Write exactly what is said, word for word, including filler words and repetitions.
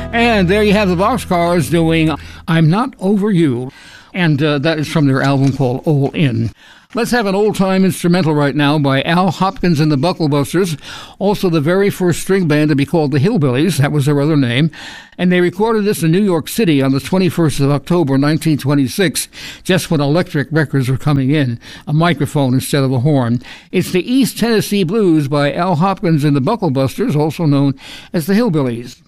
And there you have the Boxcars doing I'm Not Over You. And uh, that is from their album called All In. Let's have an old-time instrumental right now by Al Hopkins and the Bucklebusters, also the very first string band to be called the Hillbillies. That was their other name. And they recorded this in New York City on the twenty-first of October, nineteen twenty-six, just when electric records were coming in, a microphone instead of a horn. It's the East Tennessee Blues by Al Hopkins and the Bucklebusters, also known as the Hillbillies.